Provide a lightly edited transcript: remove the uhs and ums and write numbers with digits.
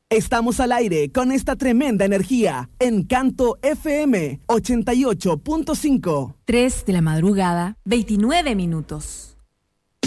Estamos al aire con esta tremenda energía. Encanto FM 88.5. 3 de la madrugada, 29 minutos.